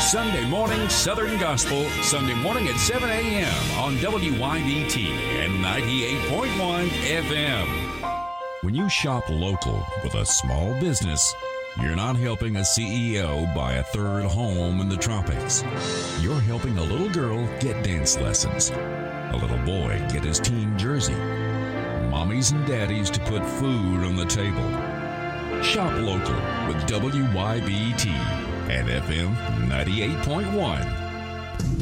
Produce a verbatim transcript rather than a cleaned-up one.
Sunday morning Southern Gospel, Sunday morning at seven a.m. on W Y B T and ninety-eight point one F M. When you shop local with a small business, you're not helping a C E O buy a third home in the tropics. You're helping a little girl get dance lessons, a little boy get his team jersey, mommies and daddies to put food on the table. Shop local with W Y B T and F M ninety-eight point one.